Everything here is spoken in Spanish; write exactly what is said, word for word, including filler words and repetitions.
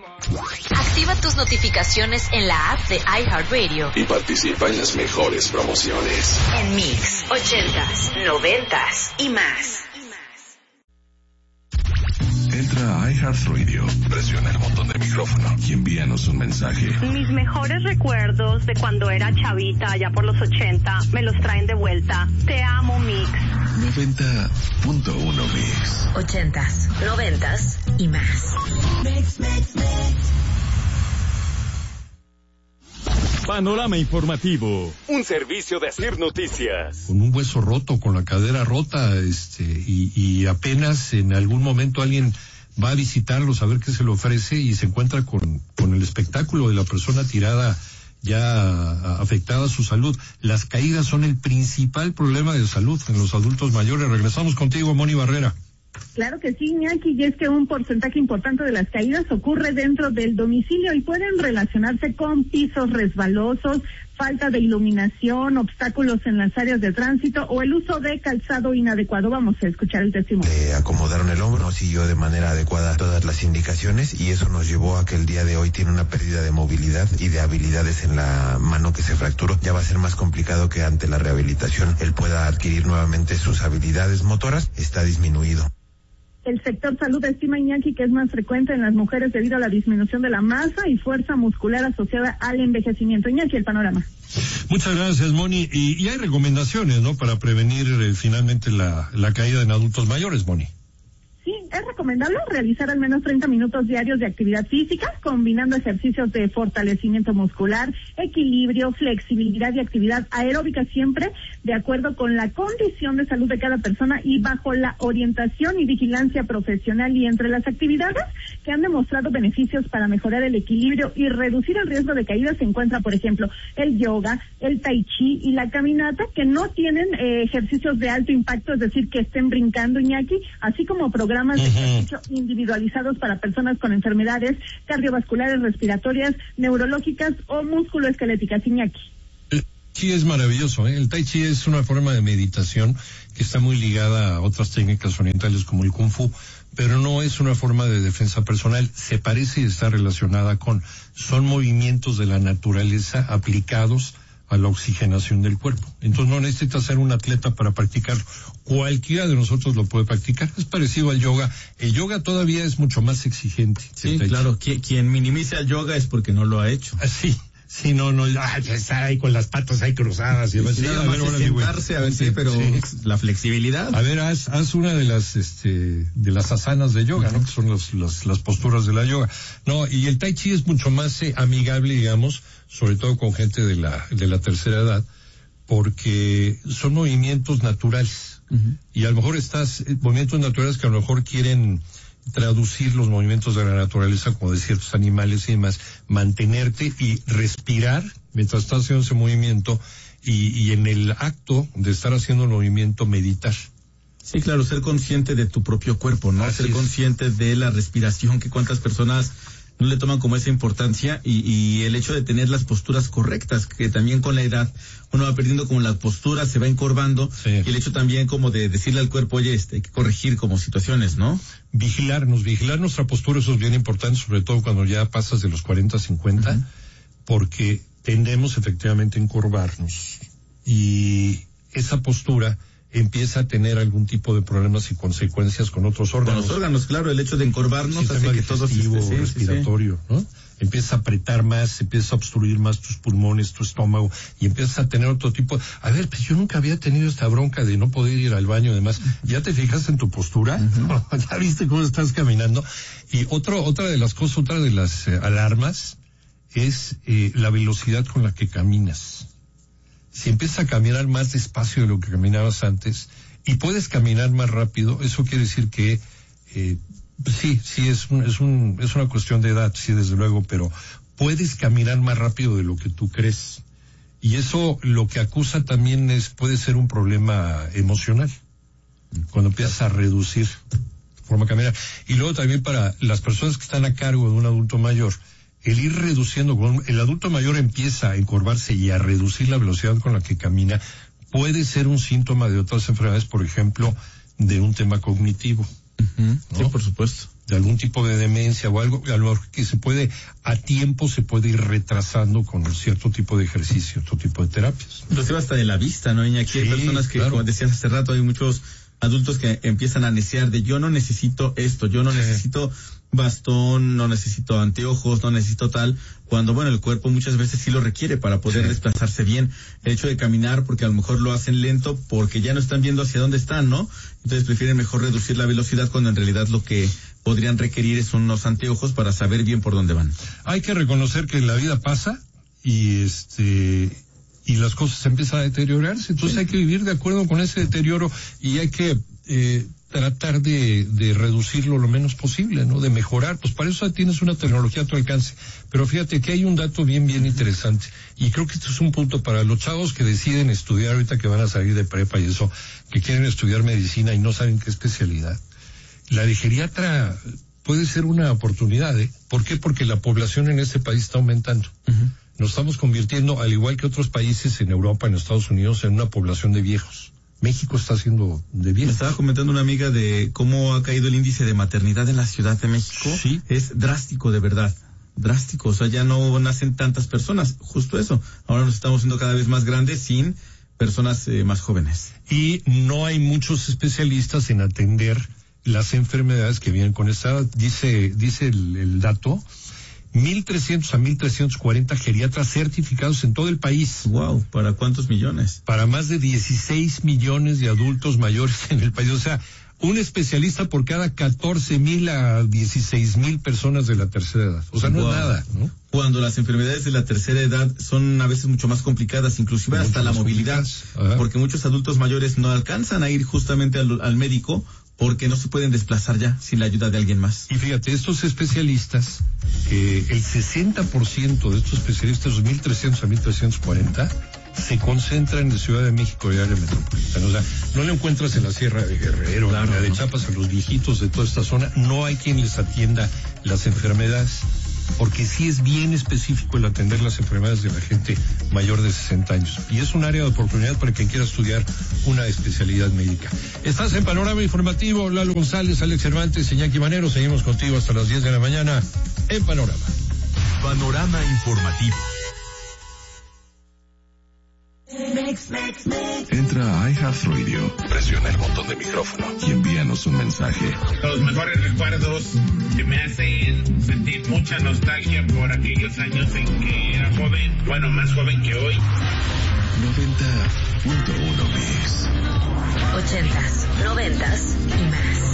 Activa tus notificaciones en la app de iHeartRadio y participa en las mejores promociones. En Mix, ochentas, noventas y más. Entra a iHeartRadio, presiona el botón de micrófono y envíanos un mensaje. Mis mejores recuerdos de cuando era chavita, allá por los ochenta, me los traen de vuelta. Te amo, Mix. noventa punto uno Mix. Ochentas, noventas y más. Mix, mix, mix. Panorama informativo, un servicio de Asir Noticias. Con un hueso roto, con la cadera rota, este, y, y apenas en algún momento alguien va a visitarlo, a ver qué se le ofrece y se encuentra con, con el espectáculo de la persona tirada, ya afectada a su salud. Las caídas son el principal problema de salud en los adultos mayores. Regresamos contigo, Moni Barrera. Claro que sí, Iñaki, y es que un porcentaje importante de las caídas ocurre dentro del domicilio y pueden relacionarse con pisos resbalosos, falta de iluminación, obstáculos en las áreas de tránsito o el uso de calzado inadecuado. Vamos a escuchar el testimonio. Le acomodaron el hombro, no siguió de manera adecuada todas las indicaciones y eso nos llevó a que el día de hoy tiene una pérdida de movilidad y de habilidades en la mano que se fracturó. Ya va a ser más complicado que ante la rehabilitación él pueda adquirir nuevamente sus habilidades motoras, está disminuido. El sector salud estima, Iñaki, que es más frecuente en las mujeres debido a la disminución de la masa y fuerza muscular asociada al envejecimiento. Iñaki, el panorama. Muchas gracias, Moni. Y, y hay recomendaciones, ¿no?, para prevenir eh, finalmente la, la caída en adultos mayores, Moni. Sí, es recomendable realizar al menos treinta minutos diarios de actividad física, combinando ejercicios de fortalecimiento muscular, equilibrio, flexibilidad y actividad aeróbica, siempre de acuerdo con la condición de salud de cada persona y bajo la orientación y vigilancia profesional. Y entre las actividades que han demostrado beneficios para mejorar el equilibrio y reducir el riesgo de caída se encuentra, por ejemplo, el yoga, el tai chi y la caminata, que no tienen eh, ejercicios de alto impacto, es decir, que estén brincando, Iñaki, así como programas Programas de ejercicio individualizados para personas con enfermedades cardiovasculares, respiratorias, neurológicas o musculoesqueléticas. Iñaki. El Tai Chi es maravilloso, ¿eh? El Tai Chi es una forma de meditación que está muy ligada a otras técnicas orientales como el Kung Fu, pero no es una forma de defensa personal. Se parece y está relacionada con, son movimientos de la naturaleza aplicados a la oxigenación del cuerpo. Entonces no necesitas ser un atleta para practicarlo. Cualquiera de nosotros lo puede practicar. Es parecido al yoga. El yoga todavía es mucho más exigente. Sí, claro. Quien, quien minimiza el yoga es porque no lo ha hecho. Ah, sí. Sí, no, no, ah, ya está ahí con las patas ahí cruzadas. Y sí, sí, nada a ver, más es sentarse, a ver, sí, pero sí. La flexibilidad. A ver, haz, haz una de las, este, de las asanas de yoga, uh-huh. ¿no? Que son los, los, las posturas de la yoga. No, y el Tai Chi es mucho más eh, amigable, digamos, sobre todo con gente de la, de la tercera edad, porque son movimientos naturales. Uh-huh. Y a lo mejor estás, eh, movimientos naturales que a lo mejor quieren traducir los movimientos de la naturaleza como de ciertos animales y demás, mantenerte y respirar mientras estás haciendo ese movimiento y, y en el acto de estar haciendo el movimiento meditar. Sí, claro, ser consciente de tu propio cuerpo, ¿no? Así ser es. Consciente de la respiración, que cuántas personas no le toman como esa importancia y, y el hecho de tener las posturas correctas, que también con la edad uno va perdiendo como la postura, se va encorvando, sí. Y el hecho también como de decirle al cuerpo, oye, este, hay que corregir como situaciones, ¿no? Vigilarnos, vigilar nuestra postura, eso es bien importante, sobre todo cuando ya pasas de los cuarenta, cincuenta, uh-huh. Porque tendemos efectivamente a encorvarnos y esa postura empieza a tener algún tipo de problemas y consecuencias con otros órganos. Con los órganos, claro, el hecho de encorvarnos hace que todo se sí, respiratorio, sí, sí. ¿no? Empieza a apretar más, empieza a obstruir más tus pulmones, tu estómago, y empiezas a tener otro tipo. A ver, pues yo nunca había tenido esta bronca de no poder ir al baño, además. ¿Ya te fijaste en tu postura? Uh-huh. ¿Ya viste cómo estás caminando? Y otro, otra de las cosas, otra de las eh, alarmas es eh, la velocidad con la que caminas. Si empiezas a caminar más despacio de lo que caminabas antes y puedes caminar más rápido, eso quiere decir que eh, sí, sí es un, es un, es una cuestión de edad, sí, desde luego, pero puedes caminar más rápido de lo que tú crees. Y eso lo que acusa también es, puede ser un problema emocional, cuando empiezas a reducir tu forma de caminar. Y luego también para las personas que están a cargo de un adulto mayor, el ir reduciendo, cuando el adulto mayor empieza a encorvarse y a reducir la velocidad con la que camina, puede ser un síntoma de otras enfermedades, por ejemplo, de un tema cognitivo. Uh-huh. ¿No? Sí, por supuesto. de algún tipo de demencia o algo, a lo mejor que se puede, a tiempo se puede ir retrasando con un cierto tipo de ejercicio, otro tipo de terapias. Inclusive hasta de la vista, ¿no? Y aquí sí, hay personas que, claro, como decías hace rato, hay muchos adultos que empiezan a necear de yo no necesito esto, yo no sí. necesito bastón, no necesito anteojos, no necesito tal, cuando bueno, el cuerpo muchas veces sí lo requiere para poder sí. desplazarse bien. El hecho de caminar, porque a lo mejor lo hacen lento porque ya no están viendo hacia dónde están, ¿no? Entonces prefieren mejor reducir la velocidad cuando en realidad lo que podrían requerir son unos anteojos para saber bien por dónde van. Hay que reconocer que la vida pasa y este y las cosas empiezan a deteriorarse, entonces sí. hay que vivir de acuerdo con ese deterioro y hay que eh, tratar de, de reducirlo lo menos posible, ¿no? De mejorar, pues para eso tienes una tecnología a tu alcance. Pero fíjate que hay un dato bien, bien interesante, y creo que esto es un punto para los chavos que deciden estudiar ahorita, que van a salir de prepa y eso, que quieren estudiar medicina y no saben qué especialidad. La de geriatra puede ser una oportunidad, ¿eh? ¿Por qué? Porque la población en este país está aumentando. Uh-huh. Nos estamos convirtiendo, al igual que otros países en Europa, en Estados Unidos, en una población de viejos. México está haciendo de bien. Me estaba comentando una amiga de cómo ha caído el índice de maternidad en la Ciudad de México. Sí. Es drástico, de verdad. Drástico. O sea, ya no nacen tantas personas. Justo eso. Ahora nos estamos haciendo cada vez más grandes sin personas eh, más jóvenes. Y no hay muchos especialistas en atender las enfermedades que vienen con esta edad. Dice, dice el, el dato, mil trescientos a mil trescientos cuarenta geriatras certificados en todo el país. Wow, ¿para cuántos millones? Para más de dieciséis millones de adultos mayores en el país. O sea, un especialista por cada catorce mil a dieciséis mil personas de la tercera edad. O sea, no wow. es nada, ¿no? Cuando las enfermedades de la tercera edad son a veces mucho más complicadas, inclusive mucho hasta la movilidad, porque muchos adultos mayores no alcanzan a ir justamente al, al médico porque no se pueden desplazar ya sin la ayuda de alguien más. Y fíjate, estos especialistas, que el sesenta por ciento de estos especialistas, mil trescientos a mil trescientos cuarenta, se concentran en Ciudad de México y área metropolitana. O sea, no lo encuentras en la Sierra de Guerrero, claro, en la de ¿no? Chiapas, a los viejitos de toda esta zona. No hay quien les atienda las enfermedades, porque sí es bien específico el atender las enfermedades de la gente mayor de sesenta años. Y es un área de oportunidad para quien quiera estudiar una especialidad médica. Estás en Panorama Informativo, Lalo González, Alex Cervantes, Iñaki Manero. Seguimos contigo hasta las diez de la mañana en Panorama. Panorama Informativo. Entra a iHeartRadio, presiona el botón de micrófono y envíanos un mensaje. Los mejores recuerdos que me hacen sentir mucha nostalgia por aquellos años en que era joven, bueno, más joven que hoy. noventa punto uno bis. Ochentas, noventas y más.